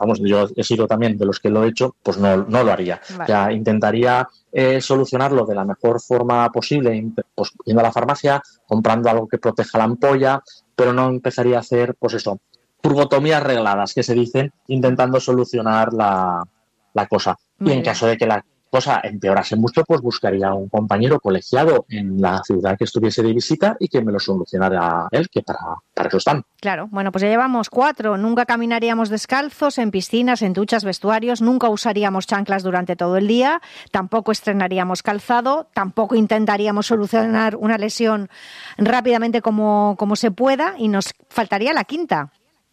vamos, yo he sido también de los que lo he hecho, pues no lo haría. Vale. O sea, intentaría solucionarlo de la mejor forma posible, pues yendo a la farmacia, comprando algo que proteja la ampolla, pero no empezaría a hacer, pues eso, purgotomías regladas, que se dicen, intentando solucionar la cosa. Muy Y en bien. caso de que la cosa empeorase mucho, pues buscaría un compañero colegiado en la ciudad que estuviese de visita y que me lo solucionara él, que para eso están. Claro, bueno, pues ya llevamos 4. Nunca caminaríamos descalzos en piscinas, en duchas, vestuarios, nunca usaríamos chanclas durante todo el día, tampoco estrenaríamos calzado, tampoco intentaríamos solucionar una lesión rápidamente como se pueda, y nos faltaría la 5ª.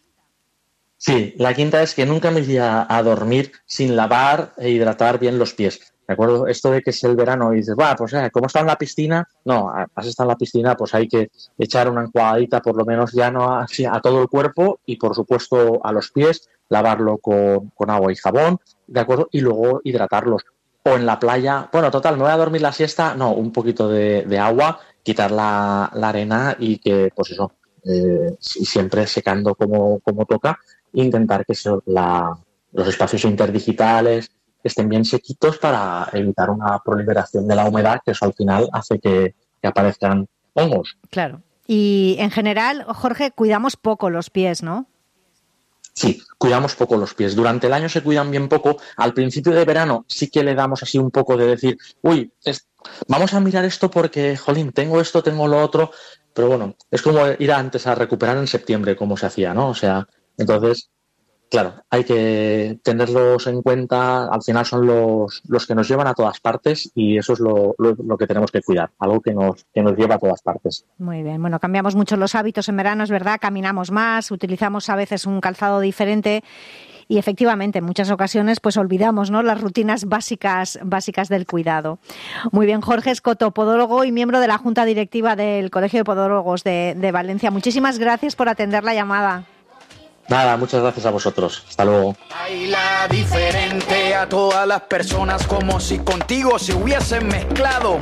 Sí, la 5ª es que nunca me iría a dormir sin lavar e hidratar bien los pies. ¿De acuerdo? Esto de que es el verano y dices, pues como está en la piscina, no, has estado en la piscina, pues hay que echar una enjuagadita por lo menos ya no a todo el cuerpo y por supuesto a los pies, lavarlo con agua y jabón, ¿de acuerdo? Y luego hidratarlos. O en la playa, bueno, total, me voy a dormir la siesta, no, un poquito de agua, quitar la arena y que, pues eso, siempre secando como toca, intentar que los espacios interdigitales estén bien sequitos para evitar una proliferación de la humedad, que eso al final hace que aparezcan hongos. Claro. Y en general, Jorge, cuidamos poco los pies, ¿no? Sí, cuidamos poco los pies. Durante el año se cuidan bien poco. Al principio de verano sí que le damos así un poco de decir, vamos a mirar esto porque, jolín, tengo esto, tengo lo otro. Pero bueno, es como ir antes a recuperar en septiembre, como se hacía, ¿no? O sea, entonces, claro, hay que tenerlos en cuenta. Al final son los que nos llevan a todas partes y eso es lo que tenemos que cuidar, algo que nos lleva a todas partes. Muy bien, bueno, cambiamos mucho los hábitos en verano, es verdad, caminamos más, utilizamos a veces un calzado diferente y efectivamente en muchas ocasiones pues olvidamos, ¿no?, las rutinas básicas del cuidado. Muy bien, Jorge Escoto, podólogo y miembro de la Junta Directiva del Colegio de Podólogos de Valencia. Muchísimas gracias por atender la llamada. Nada, muchas gracias a vosotros. Hasta luego. Baila diferente a todas las personas como si contigo se hubiesen mezclado.